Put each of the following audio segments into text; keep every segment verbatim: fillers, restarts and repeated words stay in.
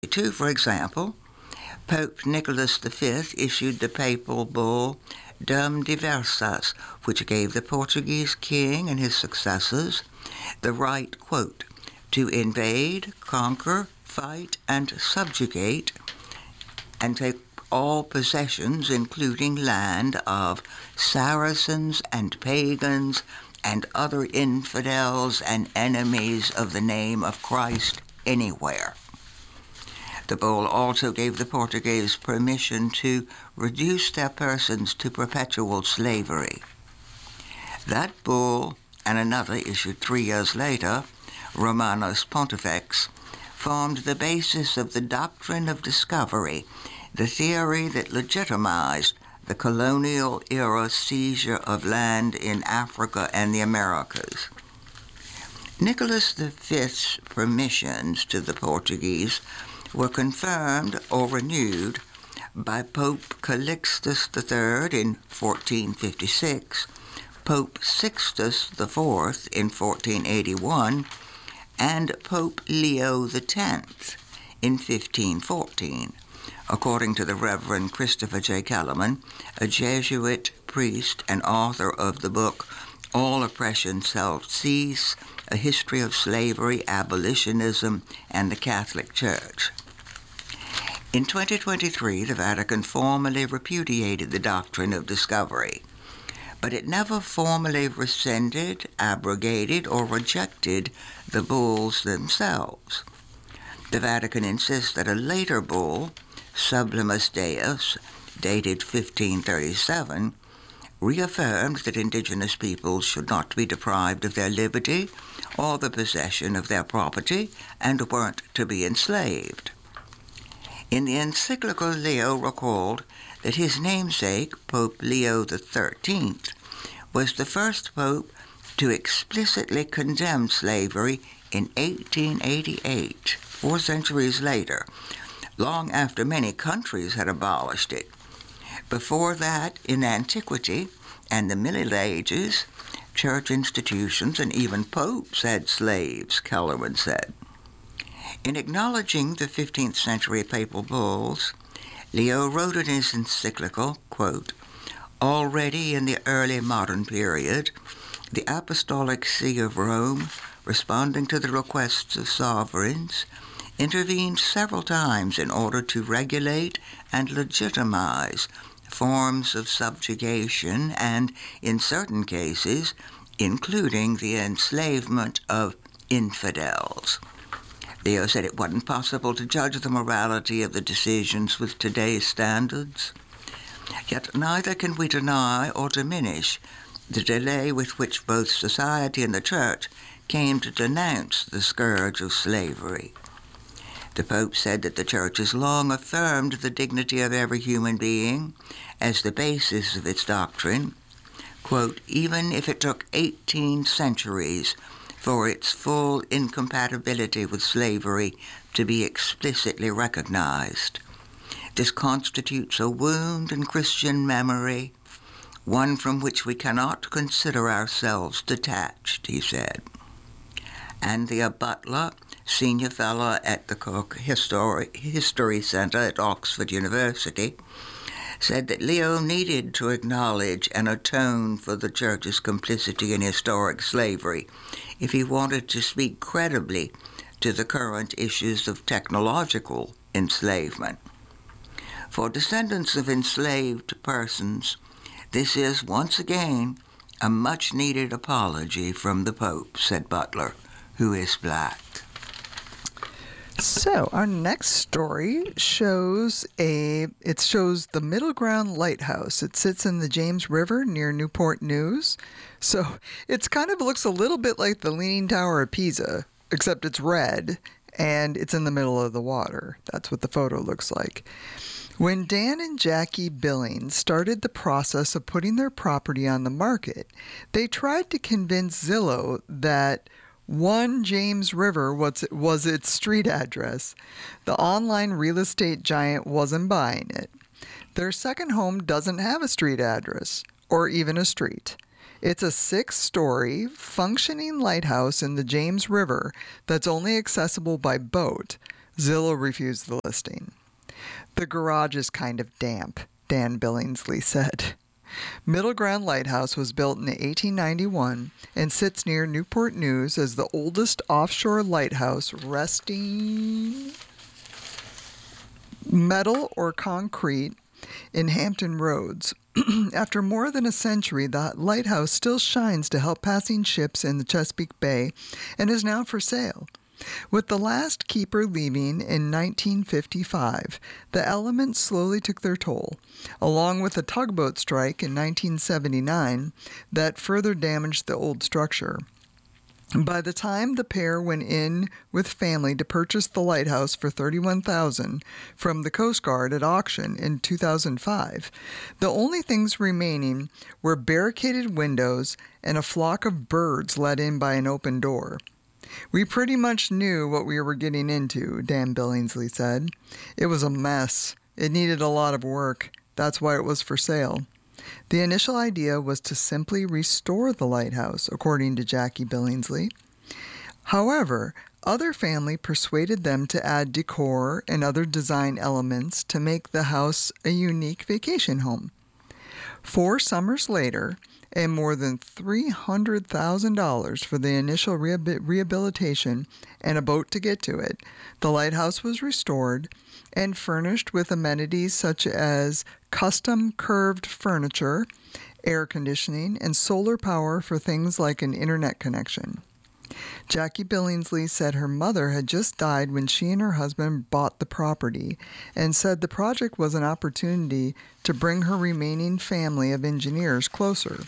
Two, for example, Pope Nicholas the Fifth issued the papal bull Dum Diversas, which gave the Portuguese king and his successors the right, quote, to invade, conquer, fight, and subjugate, and take all possessions, including land, of Saracens and pagans and other infidels and enemies of the name of Christ anywhere. The bull also gave the Portuguese permission to reduce their persons to perpetual slavery. That bull, and another issued three years later, Romanus Pontifex, formed the basis of the doctrine of discovery, the theory that legitimized the colonial era seizure of land in Africa and the Americas. Nicholas the Fifth's permissions to the Portuguese were confirmed or renewed by Pope Calixtus the Third in fourteen fifty-six, Pope Sixtus the Fourth in fourteen eighty-one, and Pope Leo the Tenth in fifteen fourteen, according to the Reverend Christopher J. Kellerman, a Jesuit priest and author of the book All Oppression Shall Cease, A History of Slavery, Abolitionism, and the Catholic Church. In twenty twenty-three, the Vatican formally repudiated the doctrine of discovery, but it never formally rescinded, abrogated, or rejected the bulls themselves. The Vatican insists that a later bull, Sublimus Deus, dated fifteen thirty-seven, reaffirmed that indigenous peoples should not be deprived of their liberty or the possession of their property and weren't to be enslaved. In the encyclical, Leo recalled that his namesake, Pope Leo the Thirteenth, was the first pope to explicitly condemn slavery in eighteen eighty-eight, four centuries later, long after many countries had abolished it. Before that, in antiquity and the Middle Ages, church institutions and even popes had slaves, Kellerman said. In acknowledging the fifteenth century papal bulls, Leo wrote in his encyclical, quote, already in the early modern period, the Apostolic See of Rome, responding to the requests of sovereigns, intervened several times in order to regulate and legitimize forms of subjugation and, in certain cases, including the enslavement of infidels. Leo said it wasn't possible to judge the morality of the decisions with today's standards. Yet neither can we deny or diminish the delay with which both society and the church came to denounce the scourge of slavery. The Pope said that the Church has long affirmed the dignity of every human being as the basis of its doctrine, quote, even if it took eighteen centuries for its full incompatibility with slavery to be explicitly recognized. This constitutes a wound in Christian memory, one from which we cannot consider ourselves detached, he said. Andrea Butler, senior fellow at the Cook History, History Center at Oxford University, said that Leo needed to acknowledge and atone for the Church's complicity in historic slavery if he wanted to speak credibly to the current issues of technological enslavement. For descendants of enslaved persons, this is, once again, a much-needed apology from the Pope, said Butler, who is black. So our next story shows a it shows the Middle Ground Lighthouse. It sits in the James River near Newport News. So it's kind of looks a little bit like the Leaning Tower of Pisa, except it's red and it's in the middle of the water. That's what the photo looks like. When Dan and Jackie Billings started the process of putting their property on the market, they tried to convince Zillow that One James River was, was its street address. The online real estate giant wasn't buying it. Their second home doesn't have a street address, or even a street. It's a six-story, functioning lighthouse in the James River that's only accessible by boat, Zillow refused the listing. The garage is kind of damp, Dan Billingsley said. Middle Ground Lighthouse was built in eighteen ninety-one and sits near Newport News as the oldest offshore lighthouse resting metal or concrete in Hampton Roads. After more than a century, the lighthouse still shines to help passing ships in the Chesapeake Bay and is now for sale. With the last keeper leaving in nineteen fifty-five, the elements slowly took their toll, along with a tugboat strike in nineteen seventy-nine that further damaged the old structure. By the time the pair went in with family to purchase the lighthouse for thirty-one thousand dollars from the Coast Guard at auction in two thousand five, the only things remaining were barricaded windows and a flock of birds let in by an open door. We pretty much knew what we were getting into, Dan Billingsley said. It was a mess. It needed a lot of work. That's why it was for sale. The initial idea was to simply restore the lighthouse, according to Jackie Billingsley. However, other family persuaded them to add decor and other design elements to make the house a unique vacation home. Four summers later, and more than three hundred thousand dollars for the initial rehabil- rehabilitation and a boat to get to it, the lighthouse was restored and furnished with amenities such as custom curved furniture, air conditioning, and solar power for things like an internet connection. Jackie Billingsley said her mother had just died when she and her husband bought the property and said the project was an opportunity to bring her remaining family of engineers closer.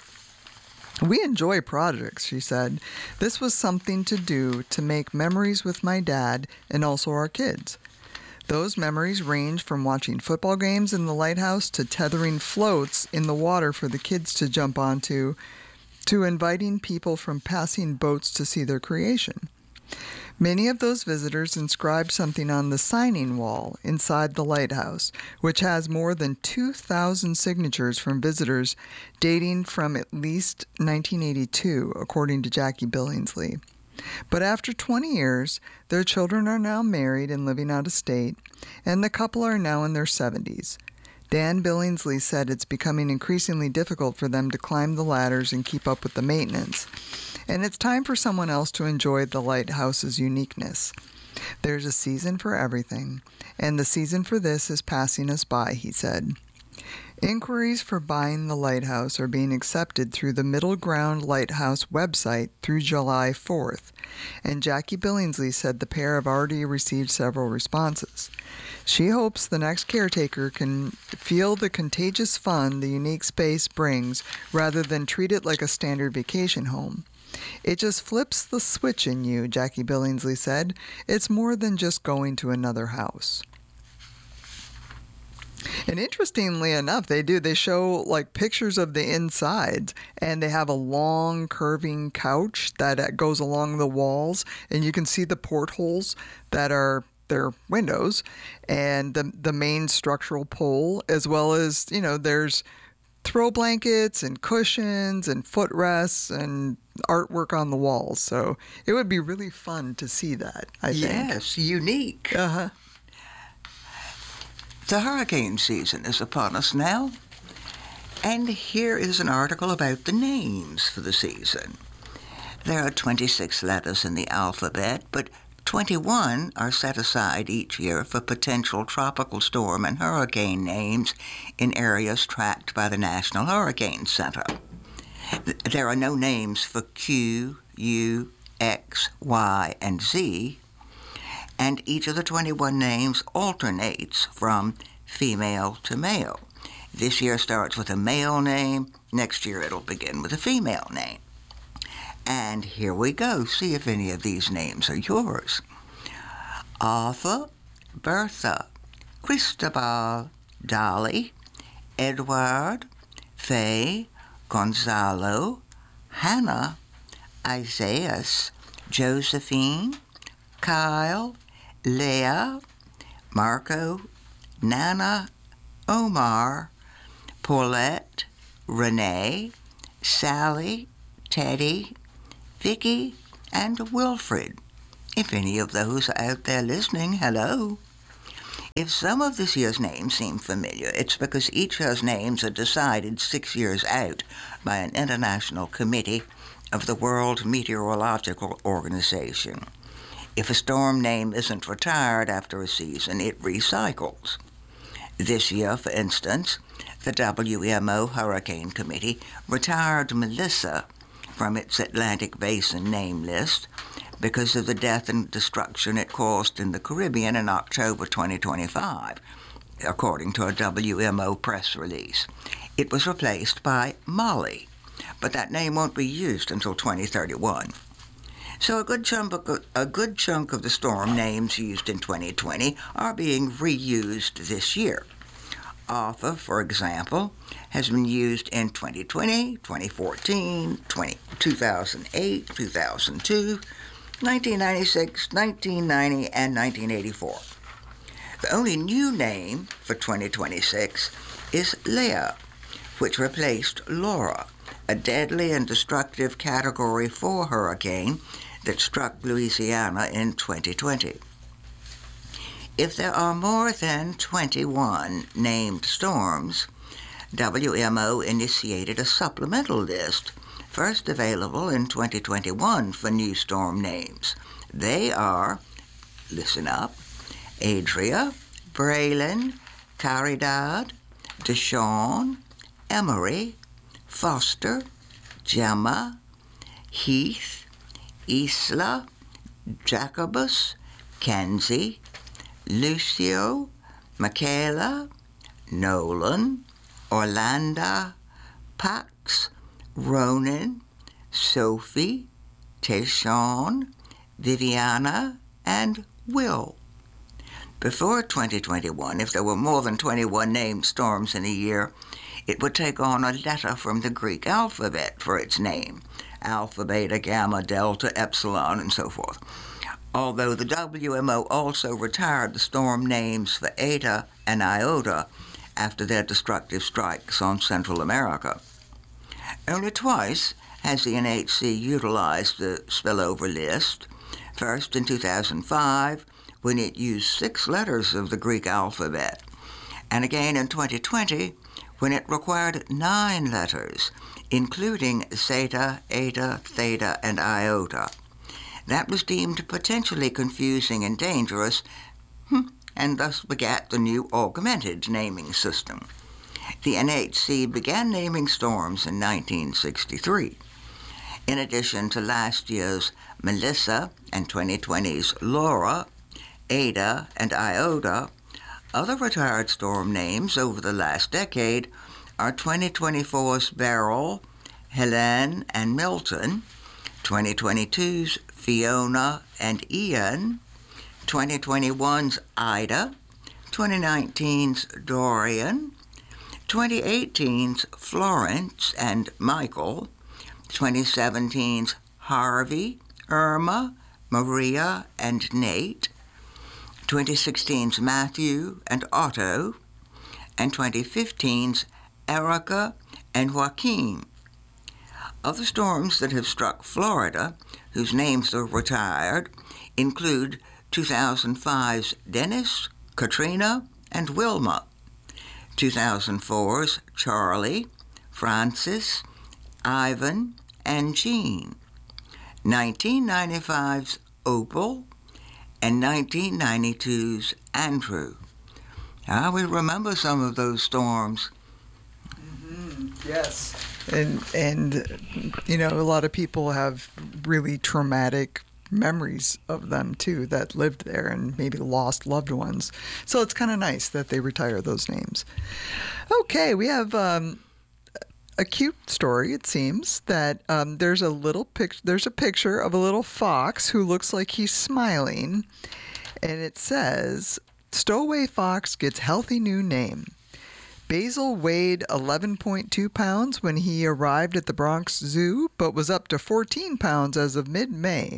We enjoy projects, she said. This was something to do to make memories with my dad and also our kids. Those memories range from watching football games in the lighthouse to tethering floats in the water for the kids to jump onto, to inviting people from passing boats to see their creation. Many of those visitors inscribed something on the signing wall inside the lighthouse, which has more than two thousand signatures from visitors dating from at least nineteen eighty-two, according to Jackie Billingsley. But after twenty years, their children are now married and living out of state, and the couple are now in their seventies. Dan Billingsley said it's becoming increasingly difficult for them to climb the ladders and keep up with the maintenance, and it's time for someone else to enjoy the lighthouse's uniqueness. There's a season for everything, and the season for this is passing us by, he said. Inquiries for buying the lighthouse are being accepted through the Middle Ground Lighthouse website through July fourth, and Jackie Billingsley said the pair have already received several responses. She hopes the next caretaker can feel the contagious fun the unique space brings rather than treat it like a standard vacation home. It just flips the switch in you, Jackie Billingsley said. It's more than just going to another house. And interestingly enough, they do. They show like pictures of the insides, and they have a long curving couch that goes along the walls, and you can see the portholes that are their windows, and the the main structural pole, as well as, you know, there's throw blankets and cushions and footrests and artwork on the walls. So it would be really fun to see that, I think. Yes, unique. Uh-huh. The hurricane season is upon us now, and here is an article about the names for the season. There are twenty-six letters in the alphabet, but twenty-one are set aside each year for potential tropical storm and hurricane names in areas tracked by the National Hurricane Center. There are no names for Q, U, X, Y, and Z, and each of the twenty-one names alternates from female to male. This year starts with a male name. Next year it'll begin with a female name. And here we go. See if any of these names are yours. Arthur, Bertha, Cristobal, Dolly, Edward, Faye, Gonzalo, Hannah, Isaias, Josephine, Kyle, Leah, Marco, Nana, Omar, Paulette, Renee, Sally, Teddy, Vicky, and Wilfred. If any of those are out there listening, hello. If some of this year's names seem familiar, it's because each year's names are decided six years out by an international committee of the World Meteorological Organization. If a storm name isn't retired after a season, it recycles. This year, for instance, the W M O Hurricane Committee retired Melissa from its Atlantic Basin name list because of the death and destruction it caused in the Caribbean in October twenty twenty-five, according to a W M O press release. It was replaced by Molly, but that name won't be used until twenty thirty-one. So a good chunk of, a good chunk of the storm names used in twenty twenty are being reused this year. Arthur, for example, has been used in twenty twenty, twenty fourteen, two thousand eight, two thousand two, nineteen ninety-six, nineteen ninety, and nineteen eighty-four. The only new name for twenty twenty-six is Leah, which replaced Laura, a deadly and destructive Category four hurricane that struck Louisiana in twenty twenty. If there are more than twenty-one named storms, W M O initiated a supplemental list, first available in twenty twenty-one for new storm names. They are, listen up, Adria, Braylon, Caridad, Deshawn, Emery, Foster, Gemma, Heath, Isla, Jacobus, Kenzie, Lucio, Michaela, Nolan, Orlando, Pax, Ronan, Sophie, Tayshawn, Viviana, and Will. Before twenty twenty-one, if there were more than twenty-one named storms in a year, it would take on a letter from the Greek alphabet for its name: alpha, beta, gamma, delta, epsilon, and so forth. Although the W M O also retired the storm names for Eta and Iota after their destructive strikes on Central America. Only twice has the N H C utilized the spillover list, first in two thousand five, when it used six letters of the Greek alphabet, and again in twenty twenty, when it required nine letters, including Zeta, Eta, Theta, and Iota. That was deemed potentially confusing and dangerous, and thus begat the new augmented naming system. The N H C began naming storms in nineteen sixty-three. In addition to last year's Melissa and twenty twenty's Laura, Ada, and Iota, other retired storm names over the last decade are twenty twenty-four's Beryl, Helene, and Milton, twenty twenty-two's Fiona and Ian, twenty twenty-one's Ida, twenty nineteen's Dorian, twenty eighteen's Florence and Michael, twenty seventeen's Harvey, Irma, Maria, and Nate, twenty sixteen's Matthew and Otto, and twenty fifteen's Erica and Joaquin. Other storms that have struck Florida, whose names are retired, include two thousand five's Dennis, Katrina, and Wilma, two thousand four's Charlie, Francis, Ivan, and Jean, nineteen ninety-five's Opal, and nineteen ninety-two's Andrew. Ah, we remember some of those storms. Mm-hmm. Yes. And, and, you know, a lot of people have really traumatic memories of them, too, that lived there and maybe lost loved ones. So it's kind of nice that they retire those names. Okay, we have um, a cute story, it seems, that um, there's a little pic- there's a picture of a little fox who looks like he's smiling. And it says, "Stowaway Fox gets healthy new name." Basil weighed eleven point two pounds when he arrived at the Bronx Zoo, but was up to fourteen pounds as of mid-May.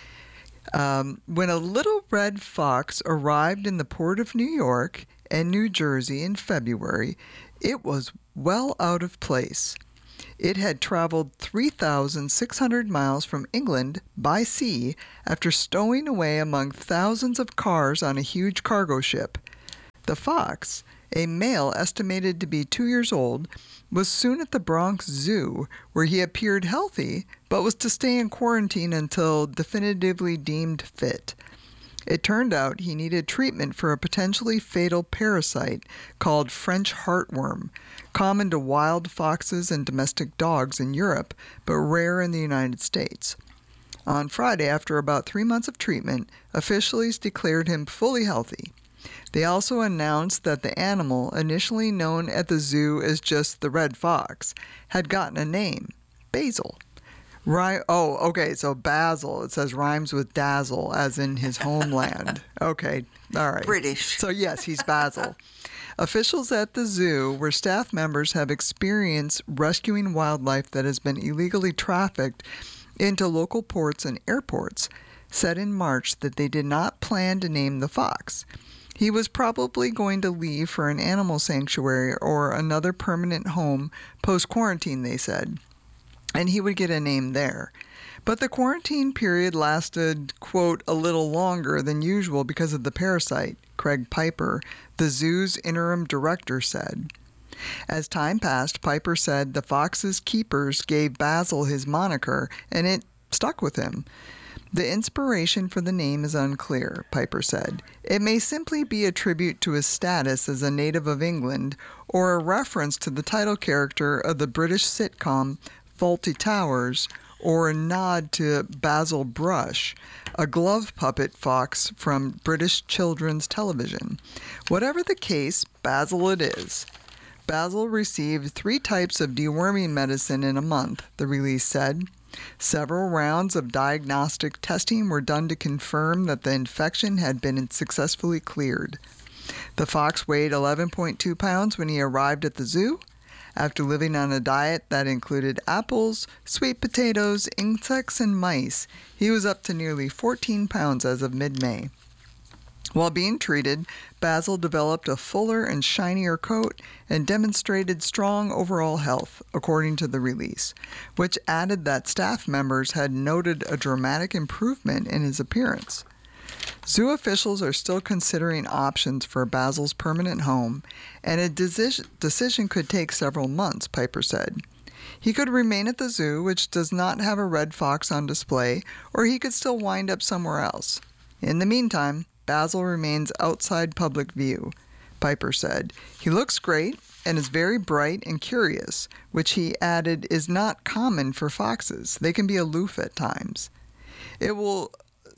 Um, when a little red fox arrived in the port of New York and New Jersey in February, it was well out of place. It had traveled three thousand six hundred miles from England by sea after stowing away among thousands of cars on a huge cargo ship. The fox, a male estimated to be two years old, was soon at the Bronx Zoo, where he appeared healthy, but was to stay in quarantine until definitively deemed fit. It turned out he needed treatment for a potentially fatal parasite called French heartworm, common to wild foxes and domestic dogs in Europe, but rare in the United States. On Friday, after about three months of treatment, officials declared him fully healthy. They also announced that the animal, initially known at the zoo as just the red fox, had gotten a name, Basil. Right. Oh, okay. So Basil, it says rhymes with dazzle, as in his homeland. Okay. All right. British. So yes, he's Basil. Officials at the zoo, where staff members have experience rescuing wildlife that has been illegally trafficked into local ports and airports, said in March that they did not plan to name the fox. He was probably going to leave for an animal sanctuary or another permanent home post-quarantine, they said, and he would get a name there. But the quarantine period lasted, quote, a little longer than usual because of the parasite, Craig Piper, the zoo's interim director, said. As time passed, Piper said the fox's keepers gave Basil his moniker, and it stuck with him. The inspiration for the name is unclear, Piper said. It may simply be a tribute to his status as a native of England or a reference to the title character of the British sitcom Fawlty Towers, or a nod to Basil Brush, a glove puppet fox from British children's television. Whatever the case, Basil it is. Basil received three types of deworming medicine in a month, the release said. Several rounds of diagnostic testing were done to confirm that the infection had been successfully cleared. The fox weighed eleven point two pounds when he arrived at the zoo. After living on a diet that included apples, sweet potatoes, insects, and mice, he was up to nearly fourteen pounds as of mid-May. While being treated, Basil developed a fuller and shinier coat and demonstrated strong overall health, according to the release, which added that staff members had noted a dramatic improvement in his appearance. Zoo officials are still considering options for Basil's permanent home, and a decision, decision could take several months, Piper said. He could remain at the zoo, which does not have a red fox on display, or he could still wind up somewhere else. In the meantime, Basil remains outside public view, Piper said. He looks great and is very bright and curious, which he added is not common for foxes. They can be aloof at times. It will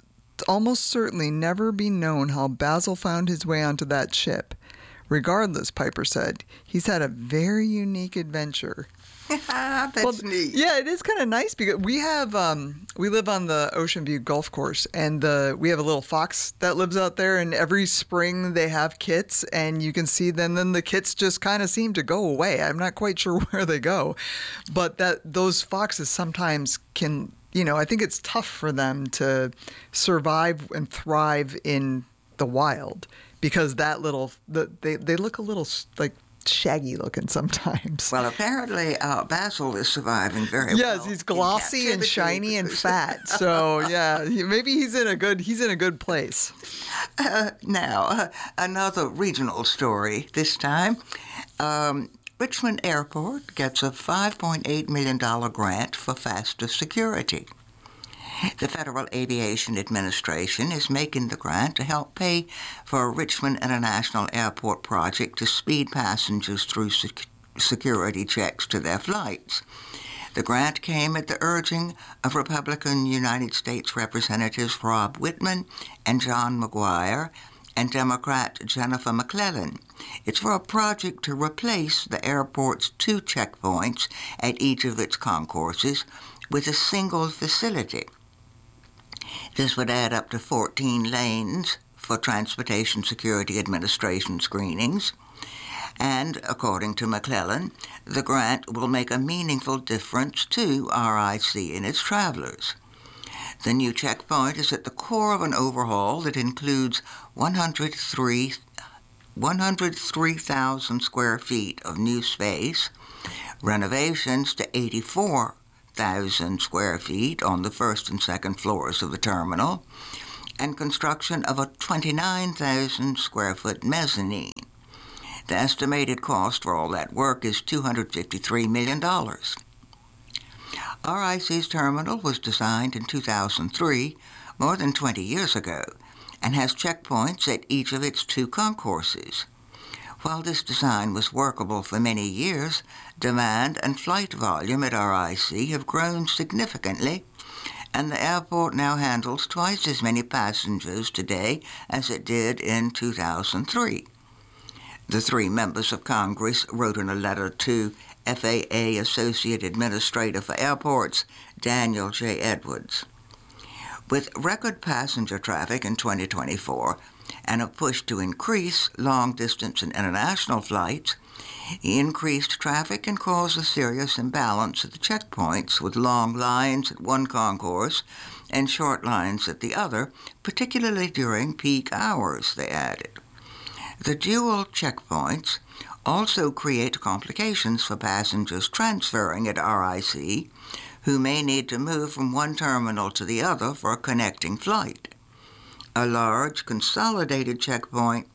almost certainly never be known how Basil found his way onto that ship. Regardless, Piper said, he's had a very unique adventure. That's well, neat. Yeah, it is kind of nice because we have um, we live on the Ocean View Golf Course, and the we have a little fox that lives out there. And every spring they have kits, and you can see them. Then the kits just kind of seem to go away. I'm not quite sure where they go, but that those foxes sometimes can. You know, I think it's tough for them to survive and thrive in the wild because that little the, they they look a little like. Shaggy looking sometimes. Well, apparently uh, Basil is surviving very yes, well. Yes, he's glossy and shiny and fat. So yeah, he, maybe he's in a good he's in a good place. Uh, now, uh, another regional story. This time, um, Richmond Airport gets a five point eight million dollars grant for faster security. The Federal Aviation Administration is making the grant to help pay for a Richmond International Airport project to speed passengers through sec- security checks to their flights. The grant came at the urging of Republican United States Representatives Rob Wittman and John McGuire and Democrat Jennifer McClellan. It's for a project to replace the airport's two checkpoints at each of its concourses with a single facility. This would add up to fourteen lanes for Transportation Security Administration screenings. And, according to McClellan, the grant will make a meaningful difference to R I C and its travelers. The new checkpoint is at the core of an overhaul that includes one hundred three thousand square feet of new space, renovations to eighty-four thousand square feet on the first and second floors of the terminal, and construction of a twenty-nine thousand square foot mezzanine. The estimated cost for all that work is two hundred fifty-three million dollars. R I C's terminal was designed in two thousand three, more than twenty years ago, and has checkpoints at each of its two concourses. While this design was workable for many years, demand and flight volume at R I C have grown significantly, and the airport now handles twice as many passengers today as it did in two thousand three. The three members of Congress wrote in a letter to F A A Associate Administrator for Airports, Daniel J. Edwards. With record passenger traffic in twenty twenty-four and a push to increase long-distance and international flights, increased traffic can cause a serious imbalance at the checkpoints, with long lines at one concourse and short lines at the other, particularly during peak hours, they added. The dual checkpoints also create complications for passengers transferring at R I C, who may need to move from one terminal to the other for a connecting flight. A large, consolidated checkpoint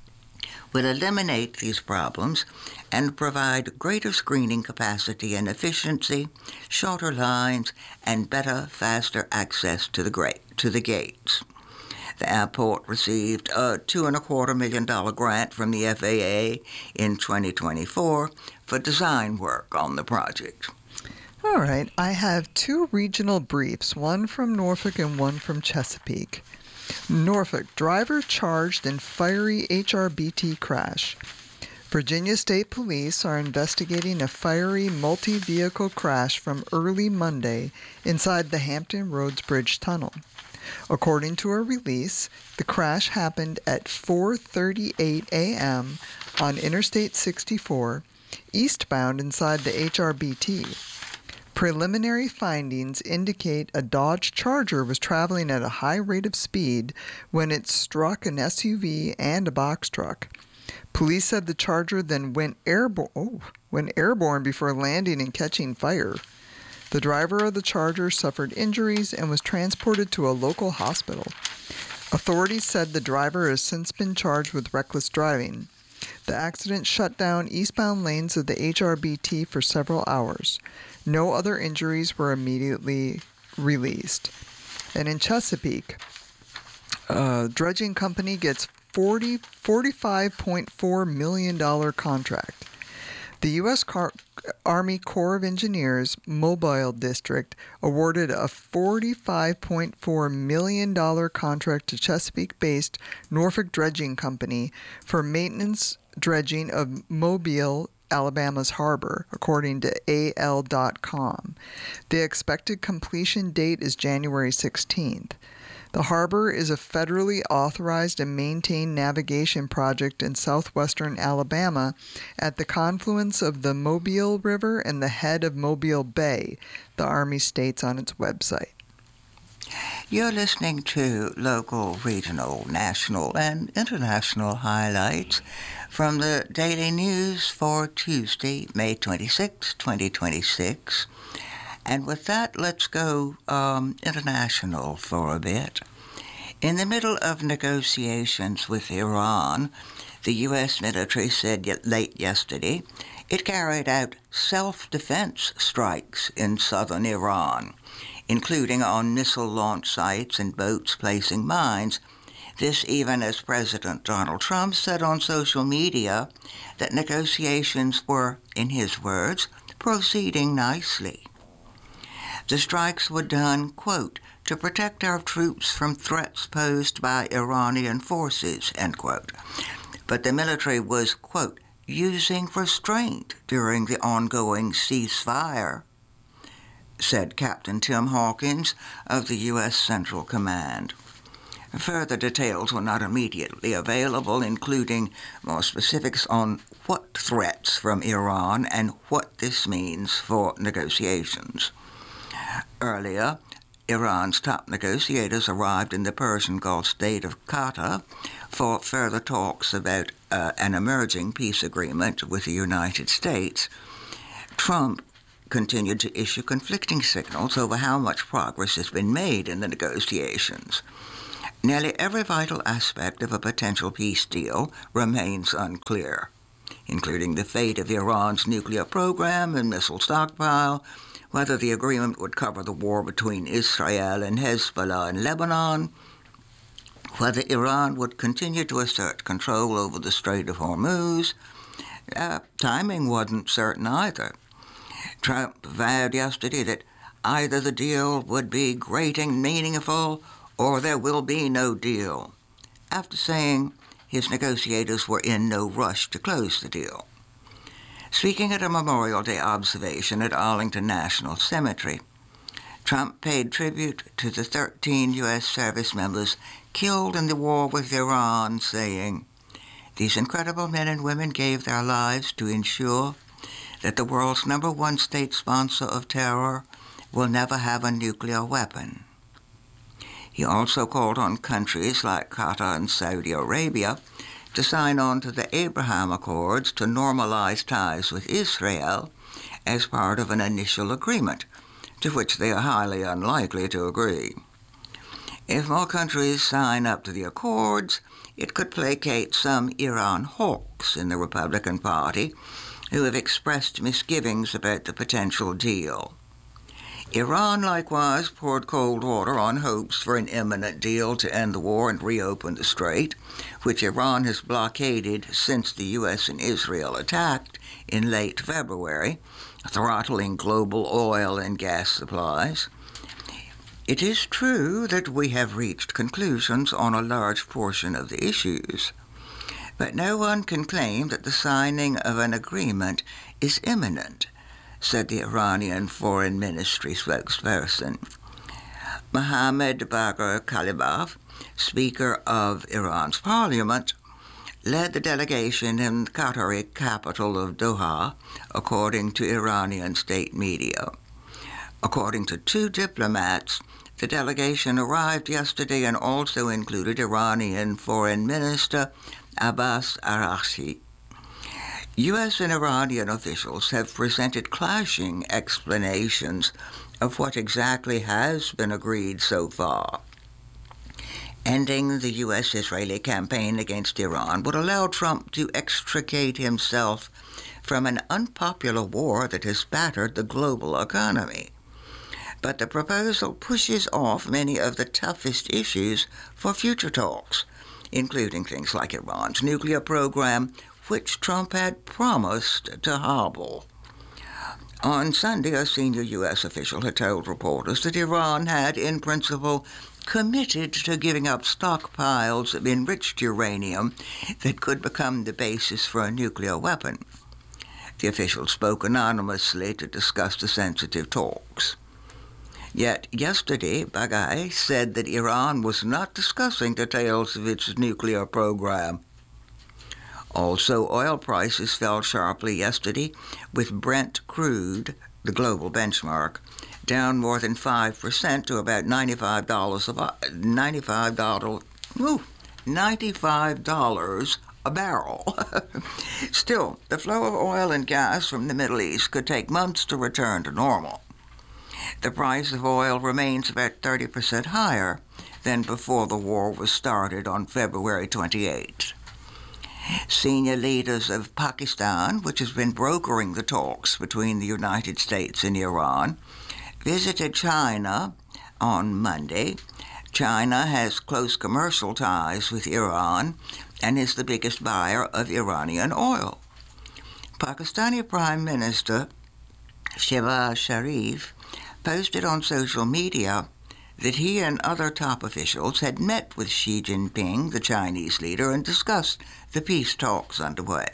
will eliminate these problems and provide greater screening capacity and efficiency, shorter lines, and better, faster access to the, gra- to the gates. The airport received a two and a quarter million dollar grant from the F A A in twenty twenty-four for design work on the project. All right, I have two regional briefs, one from Norfolk and one from Chesapeake. Norfolk, driver charged in fiery H R B T crash. Virginia State Police are investigating a fiery multi-vehicle crash from early Monday inside the Hampton Roads Bridge Tunnel. According to a release, the crash happened at four thirty-eight a.m. on Interstate sixty-four, eastbound inside the H R B T. Preliminary findings indicate a Dodge Charger was traveling at a high rate of speed when it struck an S U V and a box truck. Police said the Charger then went airborne, oh, went airborne before landing and catching fire. The driver of the Charger suffered injuries and was transported to a local hospital. Authorities said the driver has since been charged with reckless driving. The accident shut down eastbound lanes of the H R B T for several hours. No other injuries were immediately released. And in Chesapeake, a dredging company gets forty, forty-five point four million dollars contract. The U S Car- Army Corps of Engineers Mobile District awarded a forty-five point four million dollars contract to Chesapeake-based Norfolk Dredging Company for maintenance dredging of Mobile, Alabama's harbor, according to A L dot com. The expected completion date is January sixteenth. The harbor is a federally authorized and maintained navigation project in southwestern Alabama at the confluence of the Mobile River and the head of Mobile Bay, the Army states on its website. You're listening to local, regional, national, and international highlights from the Daily News for Tuesday, May twenty-sixth, twenty twenty-six. And with that, let's go um, international for a bit. In the middle of negotiations with Iran, the U S military said late yesterday it carried out self-defense strikes in southern Iran, including on missile launch sites and boats placing mines. This even as President Donald Trump said on social media that negotiations were, in his words, proceeding nicely. The strikes were done, quote, to protect our troops from threats posed by Iranian forces, end quote. But the military was, quote, using restraint during the ongoing ceasefire, said Captain Tim Hawkins of the U S Central Command. Further details were not immediately available, including more specifics on what threats from Iran and what this means for negotiations. Earlier, Iran's top negotiators arrived in the Persian Gulf state of Qatar for further talks about uh, an emerging peace agreement with the United States. Trump continued to issue conflicting signals over how much progress has been made in the negotiations. Nearly every vital aspect of a potential peace deal remains unclear, including the fate of Iran's nuclear program and missile stockpile, whether the agreement would cover the war between Israel and Hezbollah in Lebanon, whether Iran would continue to assert control over the Strait of Hormuz. Uh, timing wasn't certain either. Trump vowed yesterday that either the deal would be great and meaningful or there will be no deal, after saying his negotiators were in no rush to close the deal. Speaking at a Memorial Day observation at Arlington National Cemetery, Trump paid tribute to the thirteen U S service members killed in the war with Iran, saying, "These incredible men and women gave their lives to ensure that the world's number one state sponsor of terror will never have a nuclear weapon." He also called on countries like Qatar and Saudi Arabia to sign on to the Abraham Accords to normalize ties with Israel as part of an initial agreement, to which they are highly unlikely to agree. If more countries sign up to the accords, it could placate some Iran hawks in the Republican Party who have expressed misgivings about the potential deal. Iran likewise poured cold water on hopes for an imminent deal to end the war and reopen the strait, which Iran has blockaded since the U S and Israel attacked in late February, throttling global oil and gas supplies. It is true that we have reached conclusions on a large portion of the issues, but no one can claim that the signing of an agreement is imminent, said the Iranian Foreign Ministry spokesperson. Mohammad Bagher Kalibaf, Speaker of Iran's parliament, led the delegation in the Qatari capital of Doha, according to Iranian state media. According to two diplomats, the delegation arrived yesterday and also included Iranian Foreign Minister Abbas Araghchi. U S and Iranian officials have presented clashing explanations of what exactly has been agreed so far. Ending the U S-Israeli campaign against Iran would allow Trump to extricate himself from an unpopular war that has battered the global economy. But the proposal pushes off many of the toughest issues for future talks, including things like Iran's nuclear program, which Trump had promised to hobble. On Sunday, a senior U S official had told reporters that Iran had, in principle, committed to giving up stockpiles of enriched uranium that could become the basis for a nuclear weapon. The official spoke anonymously to discuss the sensitive talks. Yet yesterday, Bagher said that Iran was not discussing details of its nuclear program. Also, oil prices fell sharply yesterday, with Brent crude, the global benchmark, down more than five percent to about ninety-five dollars a, ninety-five dollars, ooh, ninety-five dollars a barrel. Still, the flow of oil and gas from the Middle East could take months to return to normal. The price of oil remains about thirty percent higher than before the war was started on February twenty-eighth. Senior leaders of Pakistan, which has been brokering the talks between the United States and Iran, visited China on Monday. China has close commercial ties with Iran and is the biggest buyer of Iranian oil. Pakistani Prime Minister Shehbaz Sharif posted on social media that he and other top officials had met with Xi Jinping, the Chinese leader, and discussed the peace talks underway.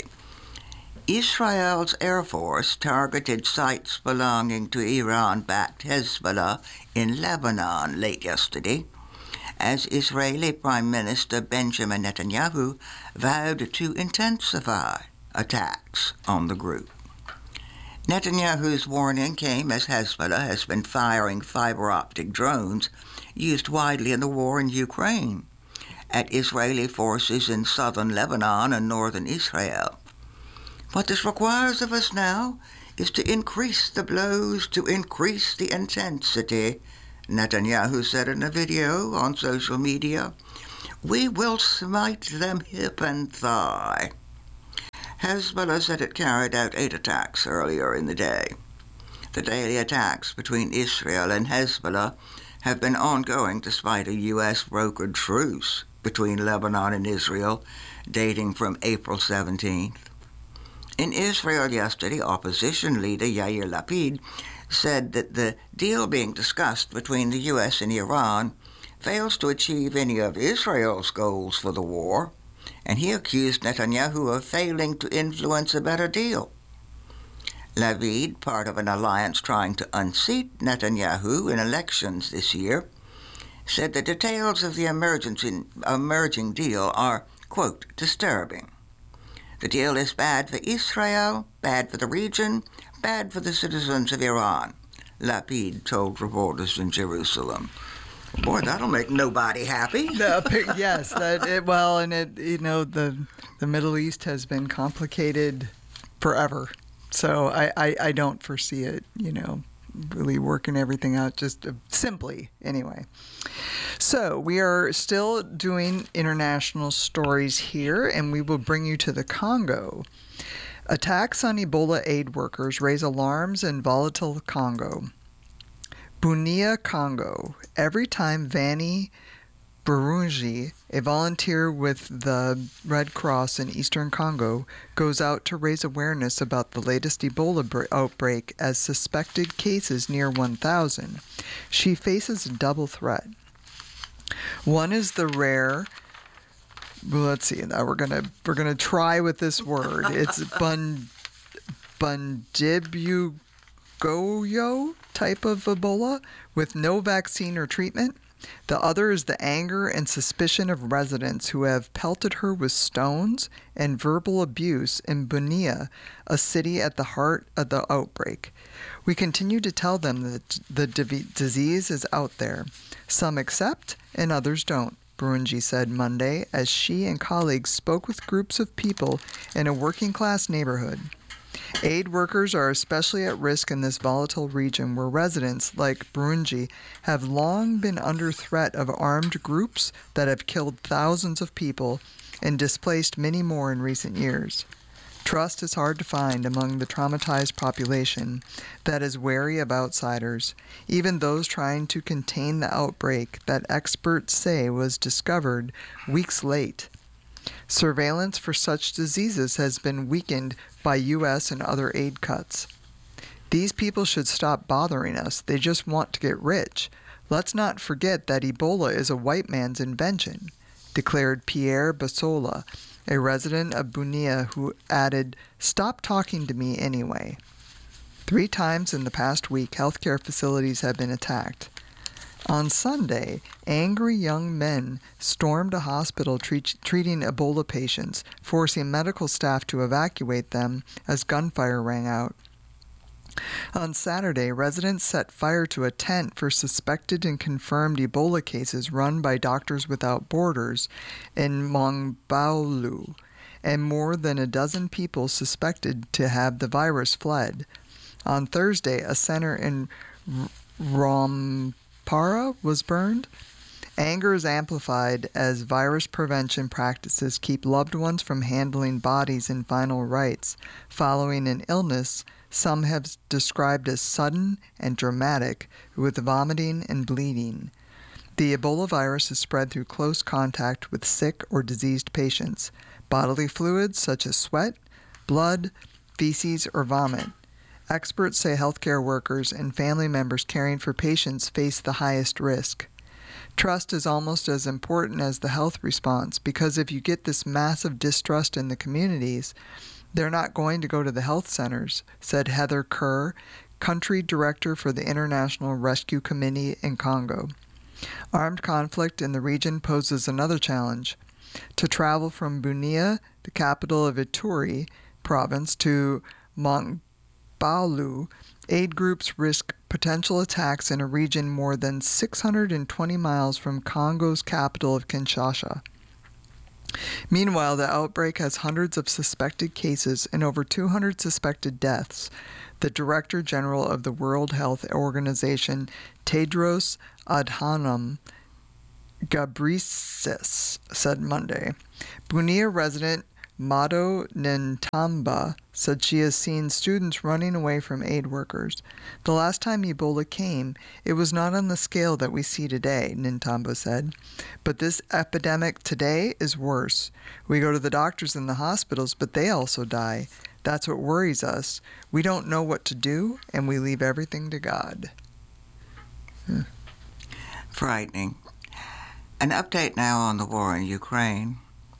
Israel's Air Force targeted sites belonging to Iran-backed Hezbollah in Lebanon late yesterday, as Israeli Prime Minister Benjamin Netanyahu vowed to intensify attacks on the group. Netanyahu's warning came as Hezbollah has been firing fiber-optic drones used widely in the war in Ukraine at Israeli forces in southern Lebanon and northern Israel. What this requires of us now is to increase the blows, to increase the intensity. Netanyahu said in a video on social media, "We will smite them hip and thigh." Hezbollah said it carried out eight attacks earlier in the day. The daily attacks between Israel and Hezbollah have been ongoing despite a U S-brokered truce between Lebanon and Israel dating from April seventeenth. In Israel yesterday, opposition leader Yair Lapid said that the deal being discussed between the U S and Iran fails to achieve any of Israel's goals for the war, and he accused Netanyahu of failing to influence a better deal. Lapid, part of an alliance trying to unseat Netanyahu in elections this year, said the details of the emerging deal are, quote, disturbing. The deal is bad for Israel, bad for the region, bad for the citizens of Iran, Lapid told reporters in Jerusalem. Boy, that'll make nobody happy. No, yes, that it, well, and it you know the the Middle East has been complicated forever, so I, I, I don't foresee it, you know, really working everything out just uh, simply anyway. So we are still doing international stories here, and we will bring you to the Congo. Attacks on Ebola aid workers raise alarms in volatile Congo. Bunia, Congo. Every time Vanny Burunji, a volunteer with the Red Cross in eastern Congo, goes out to raise awareness about the latest Ebola br- outbreak as suspected cases near one thousand, she faces a double threat. One is the rare, well, let's see, now we're gonna we're gonna try with this word. It's bun Bundibugyo type of Ebola with no vaccine or treatment. The other is the anger and suspicion of residents who have pelted her with stones and verbal abuse in Bunia, a city at the heart of the outbreak. We continue to tell them that the div- disease is out there. Some accept and others don't, Burunji said Monday as she and colleagues spoke with groups of people in a working-class neighborhood. Aid workers are especially at risk in this volatile region where residents, like Burunji, have long been under threat of armed groups that have killed thousands of people and displaced many more in recent years. Trust is hard to find among the traumatized population that is wary of outsiders, even those trying to contain the outbreak that experts say was discovered weeks late. Surveillance for such diseases has been weakened by U S and other aid cuts. These people should stop bothering us. They just want to get rich. Let's not forget that Ebola is a white man's invention, declared Pierre Basola, a resident of Bunia who added, "Stop talking to me anyway." Three times in the past week, healthcare facilities have been attacked. On Sunday, angry young men stormed a hospital treat- treating Ebola patients, forcing medical staff to evacuate them as gunfire rang out. On Saturday, residents set fire to a tent for suspected and confirmed Ebola cases run by Doctors Without Borders in Mongbaulu, and more than a dozen people suspected to have the virus fled. On Thursday, a center in Rom Para was burned. Anger is amplified as virus prevention practices keep loved ones from handling bodies in final rites following an illness some have described as sudden and dramatic, with vomiting and bleeding. The Ebola virus is spread through close contact with sick or diseased patients, bodily fluids such as sweat, blood, feces, or vomit. Experts say healthcare workers and family members caring for patients face the highest risk. Trust is almost as important as the health response because if you get this massive distrust in the communities, they're not going to go to the health centers, said Heather Kerr, country director for the International Rescue Committee in Congo. Armed conflict in the region poses another challenge. To travel from Bunia, the capital of Ituri province, to Mont Baulu, aid groups risk potential attacks in a region more than six hundred twenty miles from Congo's capital of Kinshasa. Meanwhile, the outbreak has hundreds of suspected cases and over two hundred suspected deaths. The Director General of the World Health Organization, Tedros Adhanom Ghebreyesus, said Monday. Bunia resident Mado Ntamba said she has seen students running away from aid workers. The last time Ebola came, it was not on the scale that we see today, Ntamba said. But this epidemic today is worse. We go to the doctors and the hospitals, but they also die. That's what worries us. We don't know what to do, and we leave everything to God. Hmm. Frightening. An update now on the war in Ukraine.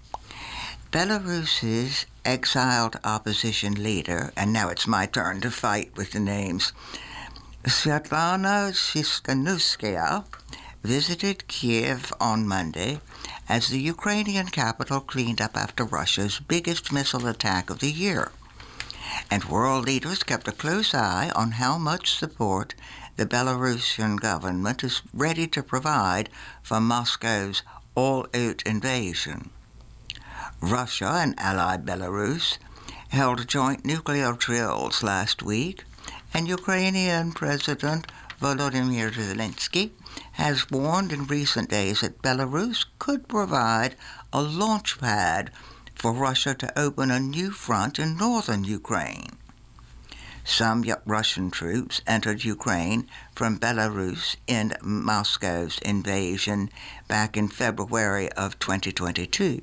Belarus's exiled opposition leader, and now it's my turn to fight with the names, Sviatlana Tsikhanouskaya, visited Kiev on Monday as the Ukrainian capital cleaned up after Russia's biggest missile attack of the year. And world leaders kept a close eye on how much support the Belarusian government is ready to provide for Moscow's all-out invasion. Russia and allied Belarus held joint nuclear drills last week, and Ukrainian President Volodymyr Zelensky has warned in recent days that Belarus could provide a launch pad for Russia to open a new front in northern Ukraine. Some Russian troops entered Ukraine from Belarus in Moscow's invasion back in February of twenty twenty-two.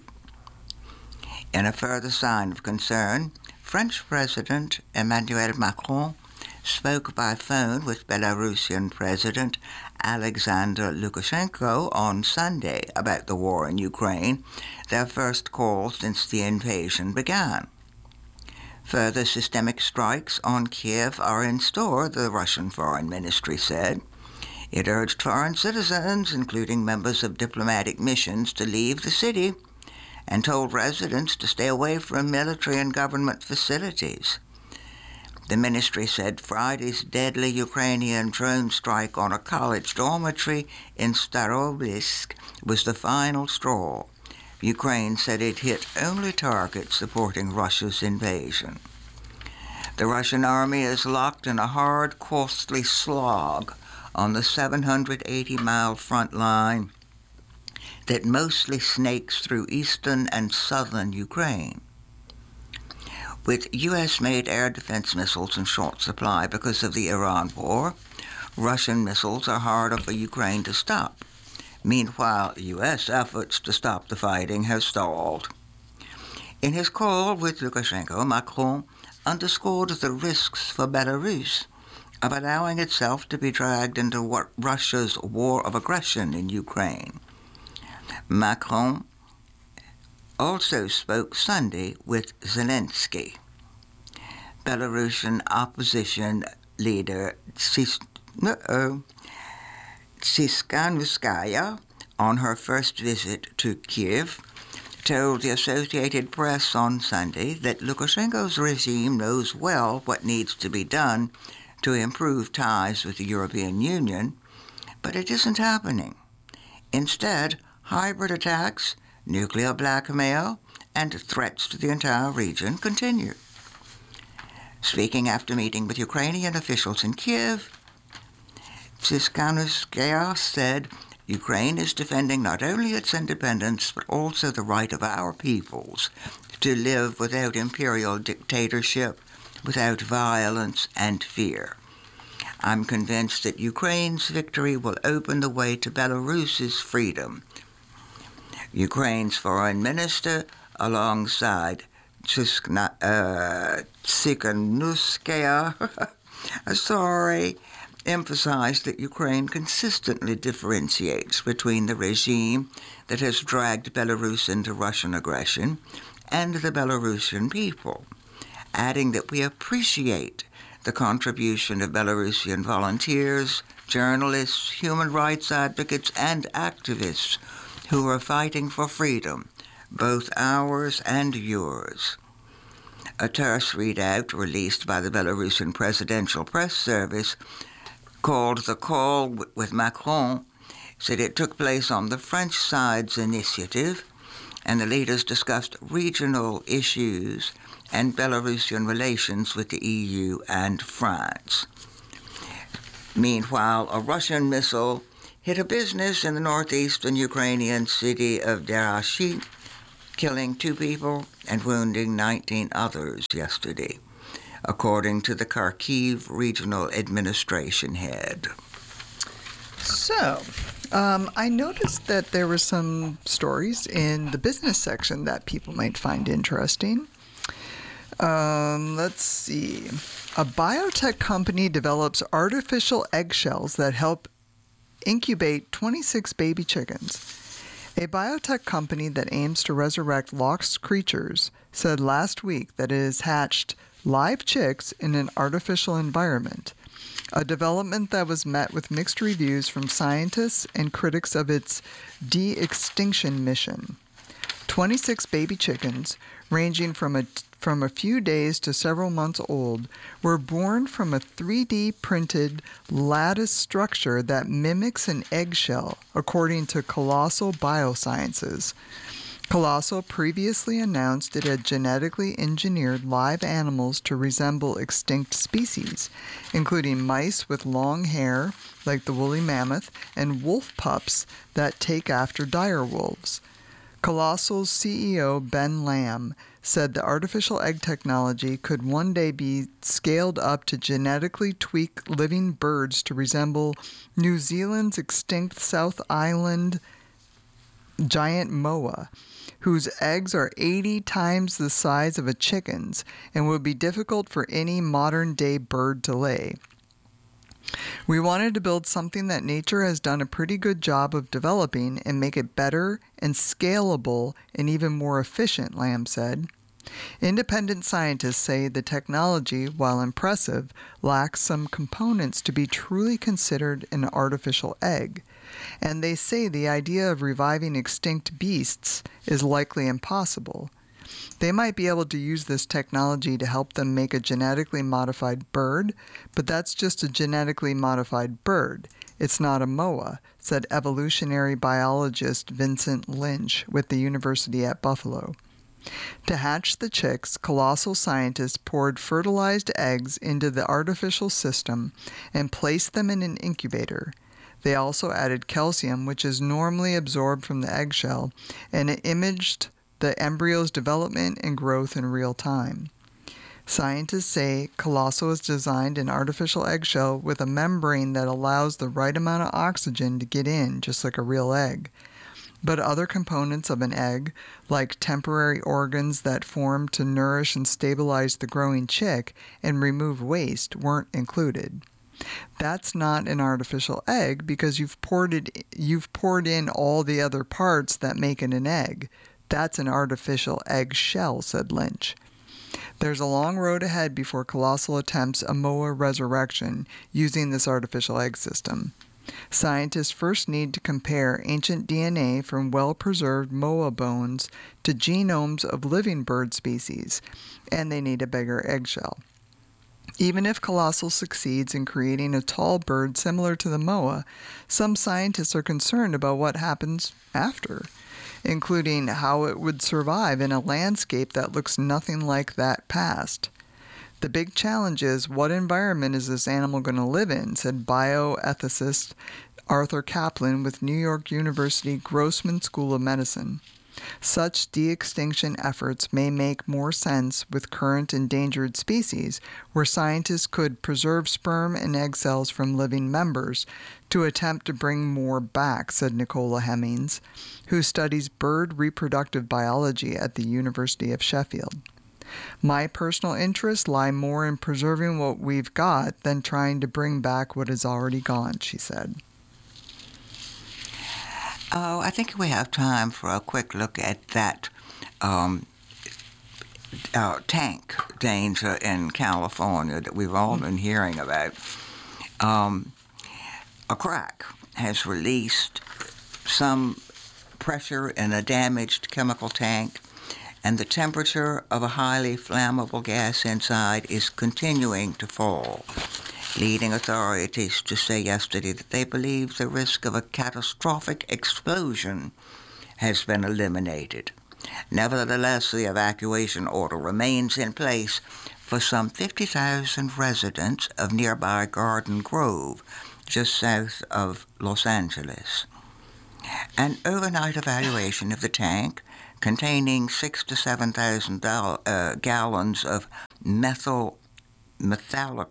In a further sign of concern, French President Emmanuel Macron spoke by phone with Belarusian President Alexander Lukashenko on Sunday about the war in Ukraine, their first call since the invasion began. Further systemic strikes on Kiev are in store, the Russian Foreign Ministry said. It urged foreign citizens, including members of diplomatic missions, to leave the city and told residents to stay away from military and government facilities. The ministry said Friday's deadly Ukrainian drone strike on a college dormitory in Starobilsk was the final straw. Ukraine said it hit only targets supporting Russia's invasion. The Russian army is locked in a hard, costly slog on the seven hundred eighty mile front line that mostly snakes through eastern and southern Ukraine. With U S-made air defense missiles in short supply because of the Iran war, Russian missiles are harder for Ukraine to stop. Meanwhile, U S efforts to stop the fighting have stalled. In his call with Lukashenko, Macron underscored the risks for Belarus of allowing itself to be dragged into Russia's war of aggression in Ukraine. Macron also spoke Sunday with Zelensky. Belarusian opposition leader Tsikhanouskaya, on her first visit to Kiev, told the Associated Press on Sunday that Lukashenko's regime knows well what needs to be done to improve ties with the European Union, but it isn't happening. Instead, hybrid attacks, nuclear blackmail, and threats to the entire region continue. Speaking after meeting with Ukrainian officials in Kiev, Tsikhanouskaya said Ukraine is defending not only its independence, but also the right of our peoples to live without imperial dictatorship, without violence and fear. I'm convinced that Ukraine's victory will open the way to Belarus's freedom. Ukraine's foreign minister, alongside Tsikhanouskaya, sorry, emphasized that Ukraine consistently differentiates between the regime that has dragged Belarus into Russian aggression and the Belarusian people, adding that we appreciate the contribution of Belarusian volunteers, journalists, human rights advocates, and activists who are fighting for freedom, both ours and yours. A terse readout released by the Belarusian Presidential Press Service called the call with Macron said it took place on the French side's initiative and the leaders discussed regional issues and Belarusian relations with the E U and France. Meanwhile, a Russian missile hit a business in the northeastern Ukrainian city of Derashi, killing two people and wounding nineteen others yesterday, according to the Kharkiv Regional Administration head. So, um, I noticed that there were some stories in the business section that people might find interesting. Um, let's see. A biotech company develops artificial eggshells that help incubate twenty-six baby chickens. A biotech company that aims to resurrect lost creatures said last week that it has hatched live chicks in an artificial environment, a development that was met with mixed reviews from scientists and critics of its de-extinction mission. twenty-six baby chickens, ranging from a from a few days to several months old, were born from a three D printed lattice structure that mimics an eggshell, according to Colossal Biosciences. Colossal previously announced it had genetically engineered live animals to resemble extinct species, including mice with long hair, like the woolly mammoth, and wolf pups that take after dire wolves. Colossal's C E O, Ben Lamb, said the artificial egg technology could one day be scaled up to genetically tweak living birds to resemble New Zealand's extinct South Island giant moa, whose eggs are eighty times the size of a chicken's and would be difficult for any modern-day bird to lay. We wanted to build something that nature has done a pretty good job of developing and make it better and scalable and even more efficient, Lamb said. Independent scientists say the technology, while impressive, lacks some components to be truly considered an artificial egg, and they say the idea of reviving extinct beasts is likely impossible. They might be able to use this technology to help them make a genetically modified bird, but that's just a genetically modified bird. It's not a moa, said evolutionary biologist Vincent Lynch with the University at Buffalo. To hatch the chicks, Colossal scientists poured fertilized eggs into the artificial system and placed them in an incubator. They also added calcium, which is normally absorbed from the eggshell, and it imaged the embryo's development and growth in real time. Scientists say Colossal has designed an artificial eggshell with a membrane that allows the right amount of oxygen to get in, just like a real egg. But other components of an egg, like temporary organs that form to nourish and stabilize the growing chick and remove waste, weren't included. That's not an artificial egg because you've poured it, you've poured in all the other parts that make it an egg. That's an artificial egg shell, said Lynch. There's a long road ahead before Colossal attempts a moa resurrection using this artificial egg system. Scientists first need to compare ancient D N A from well-preserved moa bones to genomes of living bird species, and they need a bigger eggshell. Even if Colossal succeeds in creating a tall bird similar to the moa, some scientists are concerned about what happens after, including how it would survive in a landscape that looks nothing like that past. The big challenge is, what environment is this animal going to live in, said bioethicist Arthur Kaplan with New York University Grossman School of Medicine. Such de-extinction efforts may make more sense with current endangered species, where scientists could preserve sperm and egg cells from living members to attempt to bring more back, said Nicola Hemmings, who studies bird reproductive biology at the University of Sheffield. My personal interests lie more in preserving what we've got than trying to bring back what is already gone, she said. Oh, I think we have time for a quick look at that um, uh, tank danger in California that we've all been hearing about. Um, a crack has released some pressure in a damaged chemical tank, and the temperature of a highly flammable gas inside is continuing to fall, leading authorities to say yesterday that they believe the risk of a catastrophic explosion has been eliminated. Nevertheless, the evacuation order remains in place for some fifty thousand residents of nearby Garden Grove, just south of Los Angeles. An overnight evaluation of the tank, containing six to seven thousand uh, gallons of methyl methyl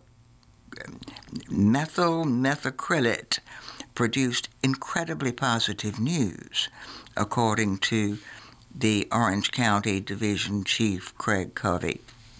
methyl methacrylate, produced incredibly positive news, according to the Orange County Division Chief Craig Covey.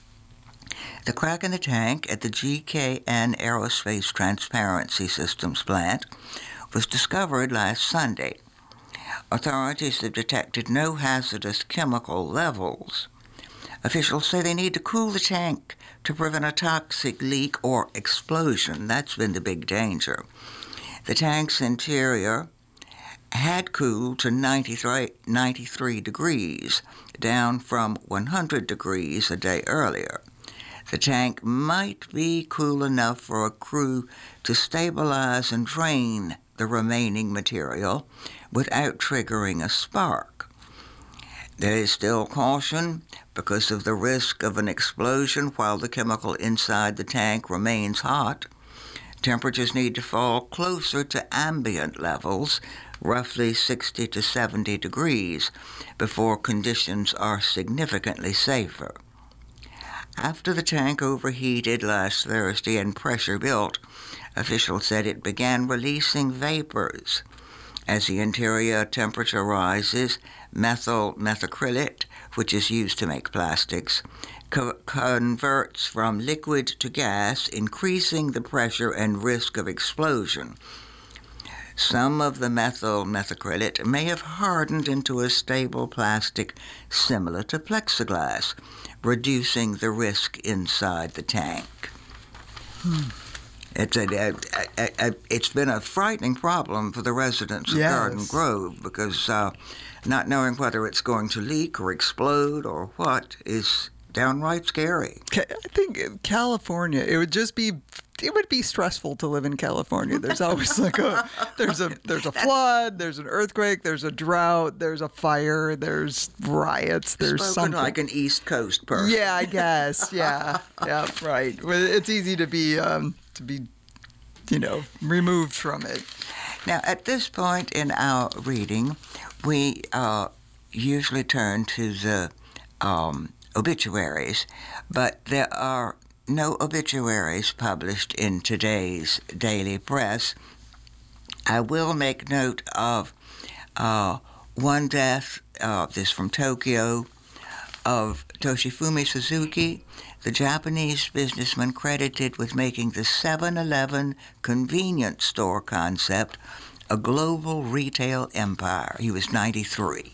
The crack in the tank at the G K N Aerospace Transparency Systems plant was discovered last Sunday. Authorities have detected no hazardous chemical levels. Officials say they need to cool the tank to prevent a toxic leak or explosion. That's been the big danger. The tank's interior had cooled to ninety-three, ninety-three degrees, down from one hundred degrees a day earlier. The tank might be cool enough for a crew to stabilize and drain the remaining material without triggering a spark. There is still caution because of the risk of an explosion while the chemical inside the tank remains hot. Temperatures need to fall closer to ambient levels, roughly sixty to seventy degrees, before conditions are significantly safer. After the tank overheated last Thursday and pressure built, officials said it began releasing vapors. As the interior temperature rises, methyl methacrylate, which is used to make plastics, co- converts from liquid to gas, increasing the pressure and risk of explosion. Some of the methyl methacrylate may have hardened into a stable plastic similar to plexiglass, reducing the risk inside the tank. Hmm. It's, a, a, a, a, it's been a frightening problem for the residents of Yes. Garden Grove because uh, not knowing whether it's going to leak or explode or what is downright scary. I think California, it would just be, it would be stressful to live in California. There's always like a, there's a, there's a flood, there's an earthquake, there's a drought, there's a fire, there's riots, there's Spoken something. like an East Coast person. Yeah, I guess. Yeah, yeah, right. Well, it's easy to be, um, to be, you know, removed from it. Now, at this point in our reading, we uh, usually turn to the um, obituaries, but there are no obituaries published in today's daily press. I will make note of uh, one death, uh, this from Tokyo, of Toshifumi Suzuki, the Japanese businessman credited with making the seven eleven convenience store concept a global retail empire. He was ninety-three.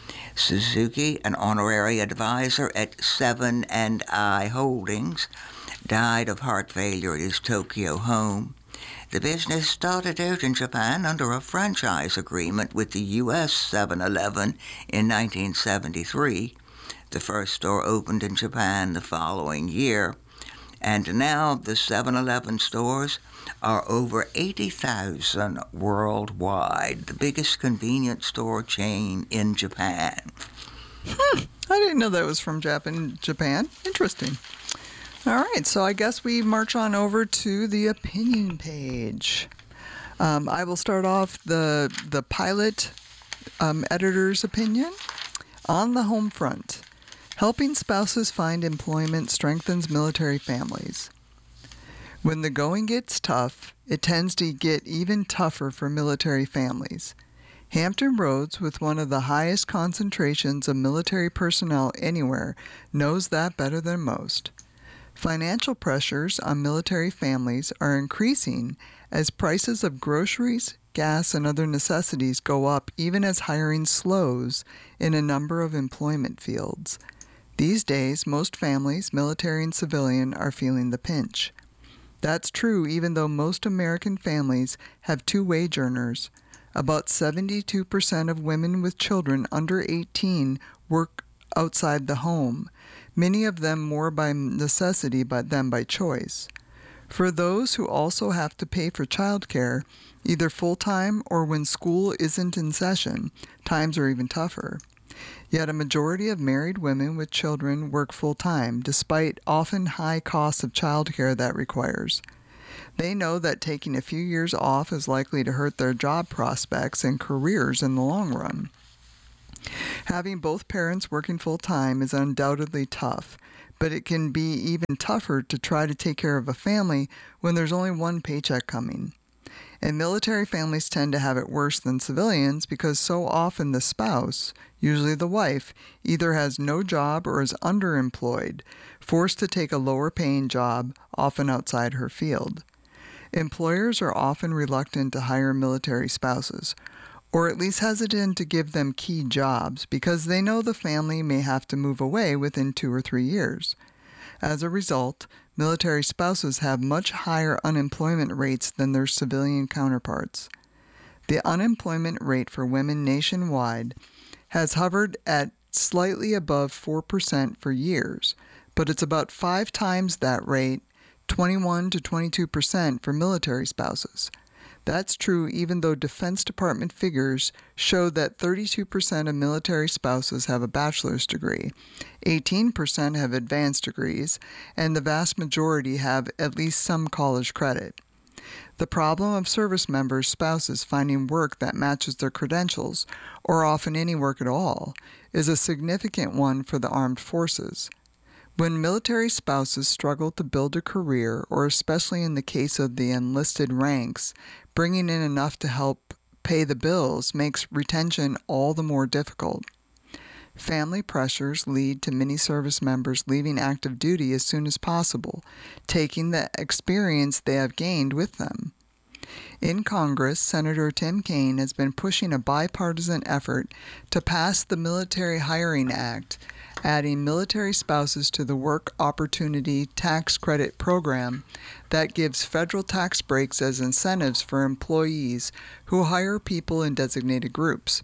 Suzuki, an honorary advisor at Seven and I Holdings, died of heart failure at his Tokyo home. The business started out in Japan under a franchise agreement with the U S seven eleven in nineteen seventy-three. The first store opened in Japan the following year, and now the seven eleven stores are over eighty thousand worldwide, the biggest convenience store chain in Japan. Hmm. I didn't know that was from Japan. Japan. Interesting. All right, so I guess we march on over to the opinion page. Um, I will start off the the pilot um, editor's opinion on the home front. Helping spouses find employment strengthens military families. When the going gets tough, it tends to get even tougher for military families. Hampton Roads, with one of the highest concentrations of military personnel anywhere, knows that better than most. Financial pressures on military families are increasing as prices of groceries, gas, and other necessities go up even as hiring slows in a number of employment fields. These days, most families, military and civilian, are feeling the pinch. That's true even though most American families have two wage earners. About seventy-two percent of women with children under eighteen work outside the home, many of them more by necessity than by choice. For those who also have to pay for childcare, either full-time or when school isn't in session, times are even tougher. Yet a majority of married women with children work full-time, despite often high costs of childcare that requires. They know that taking a few years off is likely to hurt their job prospects and careers in the long run. Having both parents working full-time is undoubtedly tough, but it can be even tougher to try to take care of a family when there's only one paycheck coming. And military families tend to have it worse than civilians because so often the spouse, usually the wife, either has no job or is underemployed, forced to take a lower-paying job, often outside her field. Employers are often reluctant to hire military spouses, or at least hesitant to give them key jobs because they know the family may have to move away within two or three years. As a result, military spouses have much higher unemployment rates than their civilian counterparts. The unemployment rate for women nationwide has hovered at slightly above four percent for years, but it's about five times that rate, twenty-one to twenty-two percent for military spouses. That's true even though Defense Department figures show that thirty-two percent of military spouses have a bachelor's degree, eighteen percent have advanced degrees, and the vast majority have at least some college credit. The problem of service members' spouses finding work that matches their credentials, or often any work at all, is a significant one for the armed forces. When military spouses struggle to build a career, or especially in the case of the enlisted ranks, bringing in enough to help pay the bills makes retention all the more difficult. Family pressures lead to many service members leaving active duty as soon as possible, taking the experience they have gained with them. In Congress, Senator Tim Kaine has been pushing a bipartisan effort to pass the Military Hiring Act, adding military spouses to the Work Opportunity Tax Credit program that gives federal tax breaks as incentives for employees who hire people in designated groups.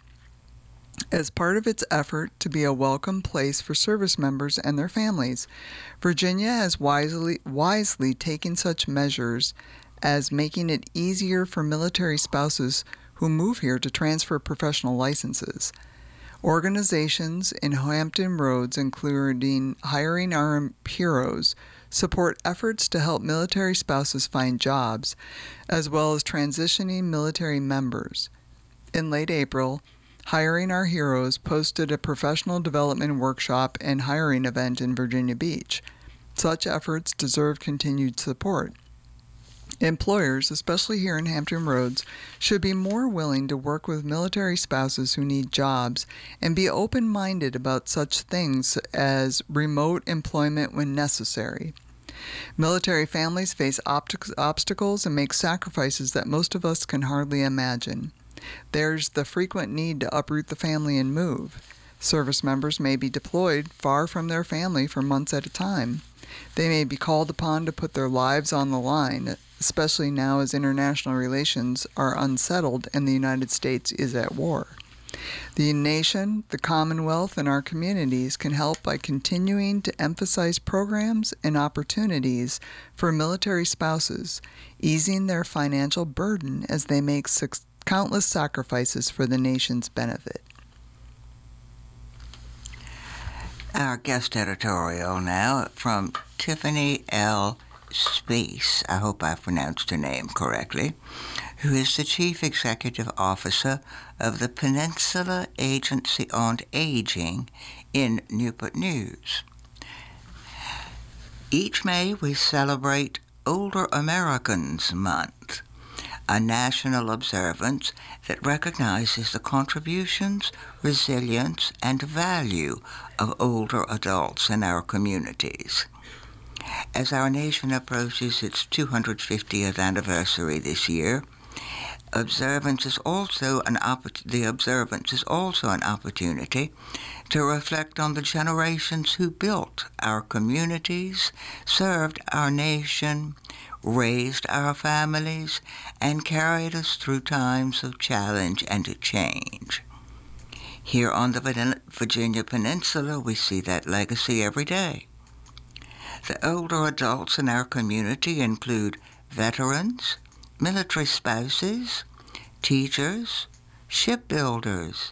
As part of its effort to be a welcome place for service members and their families, Virginia has wisely, wisely taken such measures as making it easier for military spouses who move here to transfer professional licenses. Organizations in Hampton Roads, including Hiring Our Heroes, support efforts to help military spouses find jobs, as well as transitioning military members. In late April, Hiring Our Heroes posted a professional development workshop and hiring event in Virginia Beach. Such efforts deserve continued support. Employers, especially here in Hampton Roads, should be more willing to work with military spouses who need jobs and be open-minded about such things as remote employment when necessary. Military families face opt- obstacles and make sacrifices that most of us can hardly imagine. There's the frequent need to uproot the family and move. Service members may be deployed far from their family for months at a time. They may be called upon to put their lives on the line, especially now as international relations are unsettled and the United States is at war. The nation, the Commonwealth, and our communities can help by continuing to emphasize programs and opportunities for military spouses, easing their financial burden as they make six, countless sacrifices for the nation's benefit. Our guest editorial now from Tiffany L. Space, I hope I pronounced her name correctly, who is the Chief Executive Officer of the Peninsula Agency on Aging in Newport News. Each May we celebrate Older Americans Month, a national observance that recognizes the contributions, resilience, and value of older adults in our communities. As our nation approaches its two hundred fiftieth anniversary this year, observance is also an opp- the observance is also an opportunity to reflect on the generations who built our communities, served our nation, raised our families, and carried us through times of challenge and change. Here on the Virginia Peninsula, we see that legacy every day. The older adults in our community include veterans, military spouses, teachers, shipbuilders,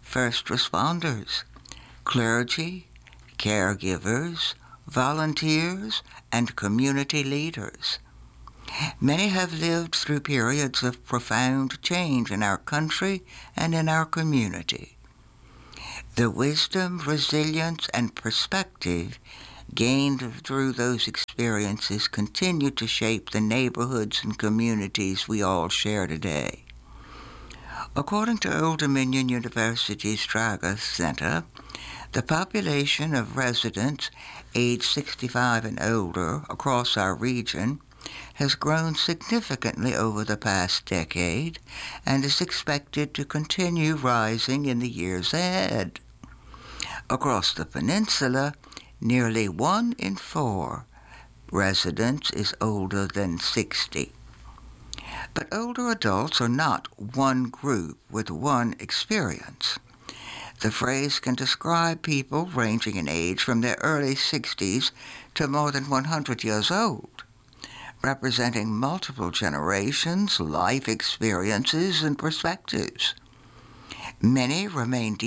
first responders, clergy, caregivers, volunteers, and community leaders. Many have lived through periods of profound change in our country and in our community. The wisdom, resilience, and perspective gained through those experiences continue to shape the neighborhoods and communities we all share today. According to Old Dominion University's Traga Center, the population of residents aged sixty-five and older across our region has grown significantly over the past decade and is expected to continue rising in the years ahead. Across the peninsula, nearly one in four residents is older than sixty. But older adults are not one group with one experience. The phrase can describe people ranging in age from their early sixties to more than one hundred years old, representing multiple generations, life experiences, and perspectives. Many remain